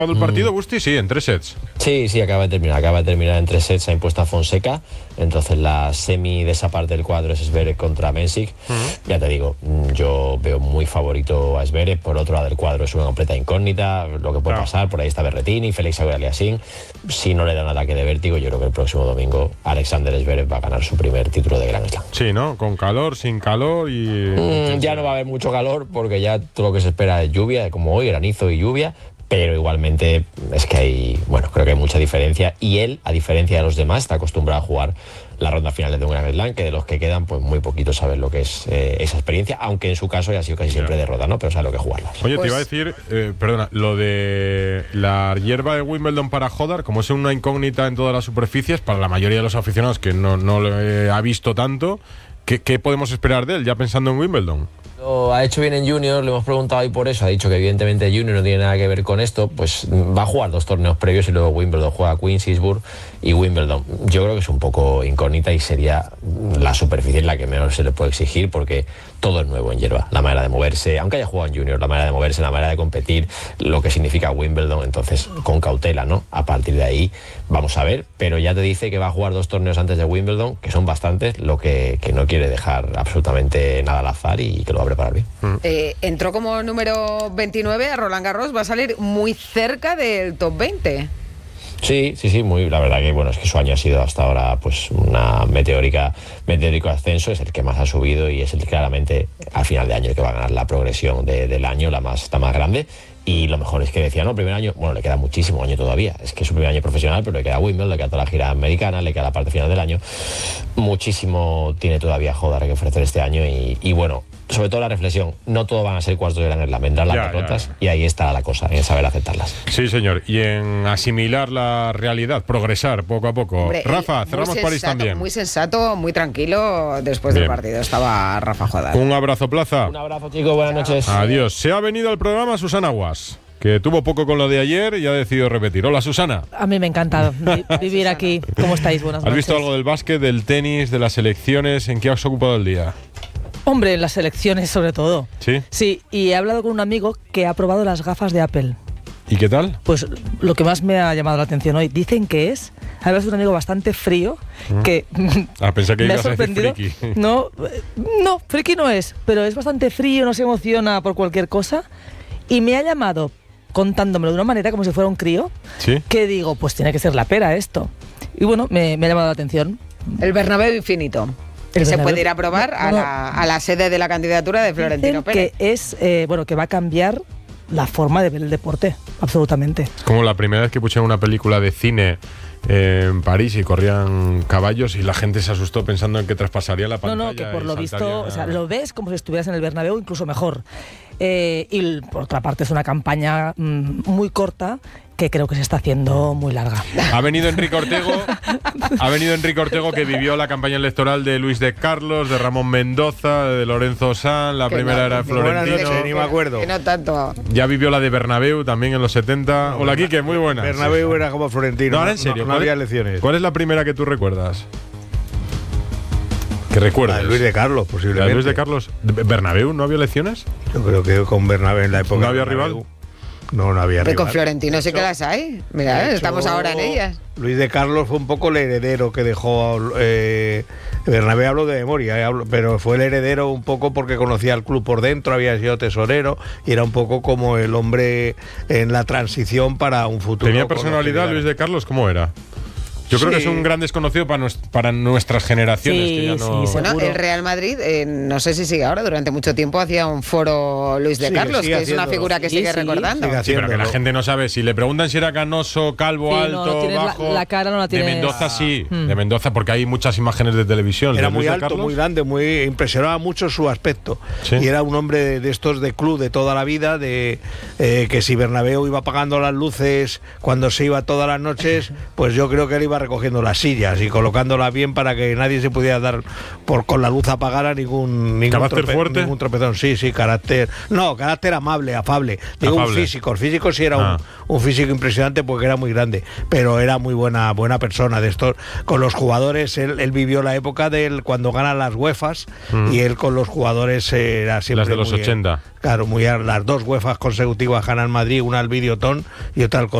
¿El partido, Busti? Sí, en 3 sets. Sí, acaba de terminar en 3 sets, ha impuesto a Fonseca. Entonces la semi de esa parte del cuadro es Zverev contra Mensik. Ya te digo, yo veo muy favorito a Zverev. Por otro lado del cuadro es una completa incógnita lo que puede pasar. Por ahí está Berrettini, Félix Auger-Aliassime. Si no le da un ataque de vértigo, yo creo que el próximo domingo Alexander Zverev va a ganar su primer título de Grand Slam. Sí, ¿no? Con calor, sin calor y... ya no va a haber mucho calor porque ya todo lo que se espera es lluvia, como hoy, granizo y lluvia. Pero igualmente es que creo que hay mucha diferencia. Y él, a diferencia de los demás, está acostumbrado a jugar las rondas finales de un Grand Slam, que de los que quedan, pues muy poquitos saben lo que es esa experiencia, aunque en su caso ya ha sido casi siempre derrota, ¿no? Pero sabe lo que es jugarlas. Oye, te iba a decir, perdona, lo de la hierba de Wimbledon para Hodar, como es una incógnita en todas las superficies, para la mayoría de los aficionados que no lo ha visto tanto, ¿qué podemos esperar de él, ya pensando en Wimbledon? Lo ha hecho bien en Junior, le hemos preguntado ahí por eso, ha dicho que evidentemente Junior no tiene nada que ver con esto, pues va a jugar 2 torneos previos y luego Wimbledon, juega Queens, Eastbourne y Wimbledon. Yo creo que es un poco incógnita y sería la superficie en la que menos se le puede exigir, porque todo es nuevo en hierba, la manera de moverse, aunque haya jugado en Junior, la manera de moverse, la manera de competir, lo que significa Wimbledon, entonces con cautela, ¿no? A partir de ahí vamos a ver, pero ya te dice que va a jugar 2 torneos antes de Wimbledon, que son bastantes, lo que no quiere dejar absolutamente nada al azar y que lo va a preparar bien. Entró como número 29 a Roland Garros, va a salir muy cerca del top 20. Sí, la verdad que es que su año ha sido hasta ahora pues una meteórico ascenso, es el que más ha subido y es el claramente al final de año el que va a ganar la progresión del año, la más grande. Y lo mejor es que decía, no, primer año, le queda muchísimo año todavía, es que es su primer año profesional, pero le queda Wimbledon, le queda toda la gira americana, le queda la parte final del año, muchísimo tiene todavía Hodar que ofrecer este año y bueno, sobre todo la reflexión, no todo van a ser cuartos de Grand Slam, vendrán las derrotas y ahí está la cosa, en saber aceptarlas. Sí, señor, y en asimilar la realidad, progresar poco a poco. Hombre, Rafa, cerramos París también. Muy sensato, muy tranquilo después del partido, estaba Rafa Hodar. Un abrazo, Plaza. Un abrazo, chicos, buenas noches. Adiós. Se ha venido al programa Susana Guas, que tuvo poco con lo de ayer y ha decidido repetir. Hola, Susana. A mí me ha encantado vivir aquí. ¿Cómo estáis? Buenas noches. ¿Has visto algo del básquet, del tenis, de las selecciones? ¿En qué has ocupado el día? Hombre, en las selecciones sobre todo. ¿Sí? Sí, y he hablado con un amigo que ha probado las gafas de Apple. ¿Y qué tal? Pues lo que más me ha llamado la atención hoy, dicen que además de un amigo bastante frío, que pensé que me ha ibas a decir sorprendido. friki. No, friki no es, pero es bastante frío, no se emociona por cualquier cosa, y me ha llamado contándomelo de una manera como si fuera un crío, ¿sí? Que digo, pues tiene que ser la pera esto. Y bueno, me ha llamado la atención. El Bernabéu infinito. Se puede ir a probar a la sede de la candidatura de Florentino Pérez. Que es, que va a cambiar la forma de ver el deporte, absolutamente. Es como la primera vez que pusieron una película de cine en París y corrían caballos y la gente se asustó pensando en que traspasaría la pantalla. No, que por lo visto, lo ves como si estuvieras en el Bernabéu, incluso mejor. Y por otra parte es una campaña muy corta que creo que se está haciendo muy larga. Ha venido Enrique Ortego, que vivió la campaña electoral de Luis de Carlos, de Ramón Mendoza, de Lorenzo Sanz, la primera era Florentino. Ni me acuerdo. Que no tanto. Ya vivió la de Bernabéu también en los 70. Hola, Quique, muy buenas. Bernabéu era como Florentino. No, ahora en serio. No había elecciones. ¿Cuál es la primera que tú recuerdas? ¿Qué recuerdas? La de Luis de Carlos, posiblemente. ¿La de Luis de Carlos? ¿Bernabéu no había elecciones? Yo creo que con Bernabéu en la época. ¿No había rival? No había rival. Con Florentino sí que las hay. Mira, estamos ahora en ellas. Luis de Carlos fue un poco el heredero que dejó Bernabéu, hablo de memoria, pero fue el heredero un poco porque conocía al club por dentro, había sido tesorero y era un poco como el hombre en la transición para un futuro. ¿Tenía personalidad Luis de Carlos? ¿Cómo era? Yo creo que es un gran desconocido para nuestras generaciones. Sí, que ya no... sí, bueno, el Real Madrid, no sé si sigue ahora, durante mucho tiempo hacía un foro Luis de Carlos, que es una figura que sigue recordando. Sí, pero que la gente no sabe. Si le preguntan si era canoso, calvo, alto, no bajo… la cara no la tiene. De Mendoza sí, de Mendoza, porque hay muchas imágenes de televisión. Era de muy Luis de alto, Carlos. muy grande, muy impresionaba mucho su aspecto. Sí. Y era un hombre de estos de club de toda la vida, de que si Bernabéu iba apagando las luces cuando se iba todas las noches, pues yo creo que él iba recogiendo las sillas y colocándolas bien para que nadie se pudiera dar con la luz apagada ningún tropezón. Sí, carácter amable, afable. Digo, un físico. El físico sí era un físico impresionante porque era muy grande, pero era muy buena persona. De estos, con los jugadores, él vivió la época de cuando ganan las UEFAs y él con los jugadores era siempre las de los 80. Claro, las 2 UEFAs consecutivas ganan Madrid, una al Videoton y otra al